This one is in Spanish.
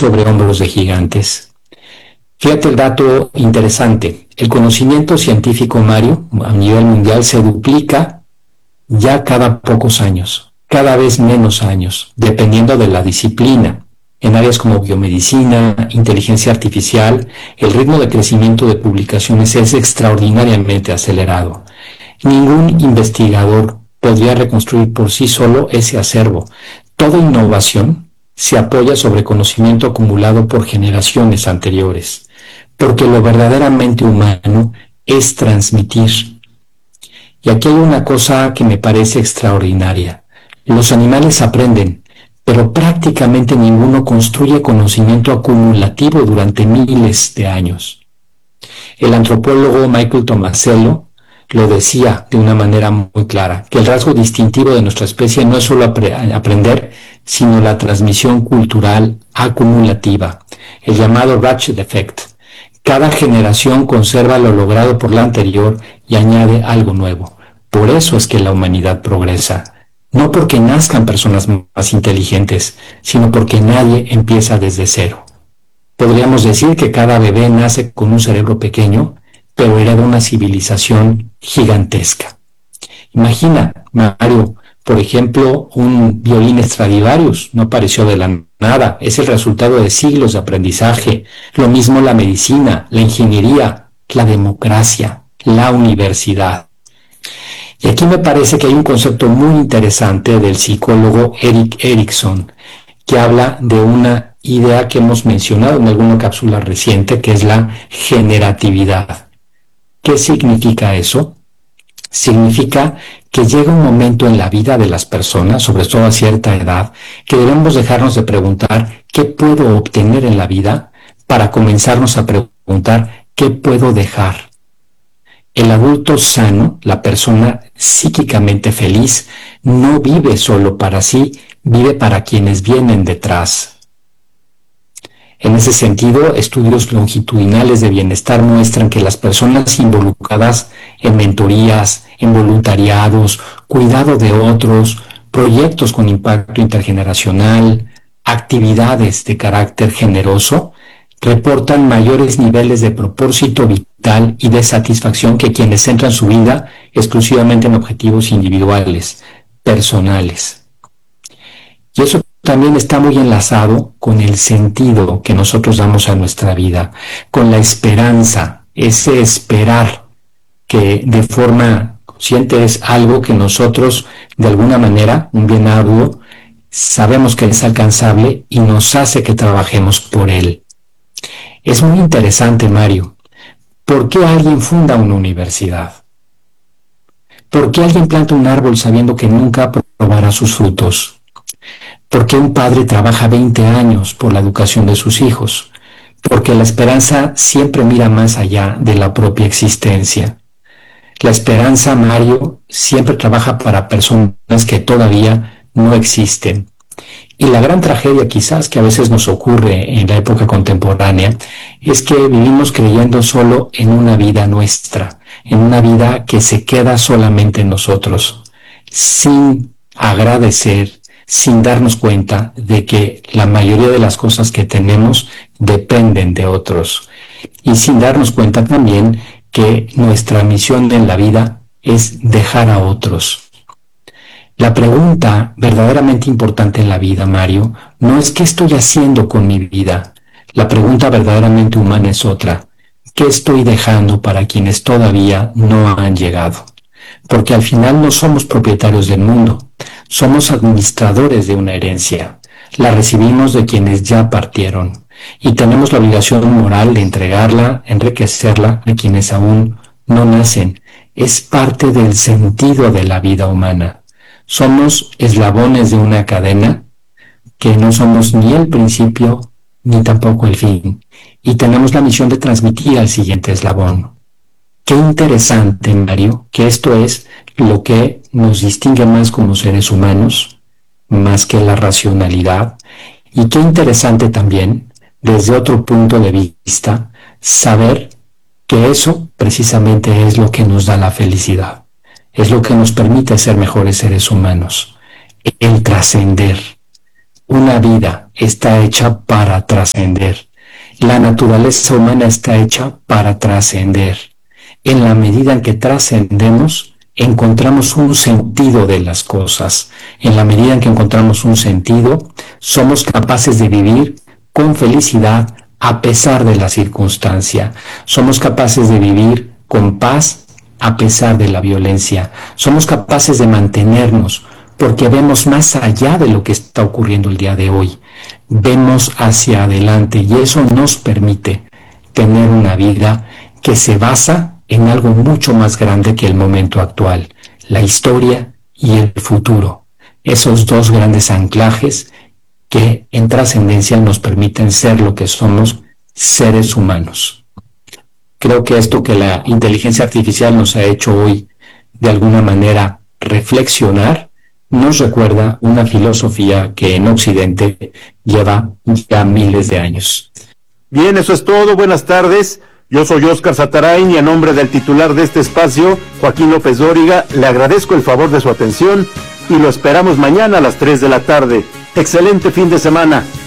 sobre hombros de gigantes. Fíjate el dato interesante. El conocimiento científico, Mario, a nivel mundial se duplica ya cada pocos años, cada vez menos años, dependiendo de la disciplina. En áreas como biomedicina, inteligencia artificial, el ritmo de crecimiento de publicaciones es extraordinariamente acelerado. Ningún investigador podría reconstruir por sí solo ese acervo. Toda innovación se apoya sobre conocimiento acumulado por generaciones anteriores, porque lo verdaderamente humano es transmitir. Y aquí hay una cosa que me parece extraordinaria. Los animales aprenden, pero prácticamente ninguno construye conocimiento acumulativo durante miles de años. El antropólogo Michael Tomasello lo decía de una manera muy clara, que el rasgo distintivo de nuestra especie no es solo aprender, sino la transmisión cultural acumulativa, el llamado Ratchet Effect. Cada generación conserva lo logrado por la anterior y añade algo nuevo. Por eso es que la humanidad progresa. No porque nazcan personas más inteligentes, sino porque nadie empieza desde cero. Podríamos decir que cada bebé nace con un cerebro pequeño, pero hereda una civilización gigantesca. Imagina, Mario, por ejemplo, un violín Stradivarius no apareció de la nada, es el resultado de siglos de aprendizaje. Lo mismo la medicina, la ingeniería, la democracia, la universidad. Y aquí me parece que hay un concepto muy interesante del psicólogo Erik Erikson, que habla de una idea que hemos mencionado en alguna cápsula reciente, que es la generatividad. ¿Qué significa eso? Significa que llega un momento en la vida de las personas, sobre todo a cierta edad, que debemos dejarnos de preguntar ¿qué puedo obtener en la vida? Para comenzarnos a preguntar ¿qué puedo dejar? El adulto sano, la persona psíquicamente feliz, no vive solo para sí, vive para quienes vienen detrás. En ese sentido, estudios longitudinales de bienestar muestran que las personas involucradas en mentorías, en voluntariados, cuidado de otros, proyectos con impacto intergeneracional, actividades de carácter generoso, reportan mayores niveles de propósito vital y de satisfacción que quienes centran su vida exclusivamente en objetivos individuales, personales. Y eso también está muy enlazado con el sentido que nosotros damos a nuestra vida, con la esperanza, ese esperar que de forma consciente es algo que nosotros, de alguna manera, un bien arduo, sabemos que es alcanzable y nos hace que trabajemos por él. Es muy interesante, Mario. ¿Por qué alguien funda una universidad? ¿Por qué alguien planta un árbol sabiendo que nunca probará sus frutos? ¿Por qué un padre trabaja 20 años por la educación de sus hijos? Porque la esperanza siempre mira más allá de la propia existencia. La esperanza, Mario, siempre trabaja para personas que todavía no existen. Y la gran tragedia quizás que a veces nos ocurre en la época contemporánea es que vivimos creyendo solo en una vida nuestra, en una vida que se queda solamente en nosotros, sin agradecer, sin darnos cuenta de que la mayoría de las cosas que tenemos dependen de otros. Y sin darnos cuenta también que nuestra misión en la vida es dejar a otros. La pregunta verdaderamente importante en la vida, Mario, no es ¿qué estoy haciendo con mi vida? La pregunta verdaderamente humana es otra. ¿Qué estoy dejando para quienes todavía no han llegado? Porque al final no somos propietarios del mundo, somos administradores de una herencia. La recibimos de quienes ya partieron y tenemos la obligación moral de entregarla, enriquecerla a quienes aún no nacen. Es parte del sentido de la vida humana. Somos eslabones de una cadena que no somos ni el principio ni tampoco el fin, y tenemos la misión de transmitir al siguiente eslabón. Qué interesante, Mario, que esto es lo que nos distingue más como seres humanos, más que la racionalidad, y qué interesante también, desde otro punto de vista, saber que eso precisamente es lo que nos da la felicidad. Es lo que nos permite ser mejores seres humanos, el trascender, Una vida está hecha para trascender. La naturaleza humana está hecha para trascender. En la medida en que trascendemos, encontramos un sentido de las cosas. En la medida en que encontramos un sentido, somos capaces de vivir con felicidad a pesar de la circunstancia. Somos capaces de vivir con paz a pesar de la violencia. Somos capaces de mantenernos porque vemos más allá de lo que está ocurriendo el día de hoy. Vemos hacia adelante y eso nos permite tener una vida que se basa en algo mucho más grande que el momento actual, la historia y el futuro. Esos dos grandes anclajes que en trascendencia nos permiten ser lo que somos, seres humanos. Creo que esto que la inteligencia artificial nos ha hecho hoy, de alguna manera, reflexionar, nos recuerda una filosofía que en Occidente lleva ya miles de años. Bien, eso es todo. Buenas tardes. Yo soy Óscar Satarain y a nombre del titular de este espacio, Joaquín López Dóriga, le agradezco el favor de su atención y lo esperamos mañana a las 3 de la tarde. Excelente fin de semana.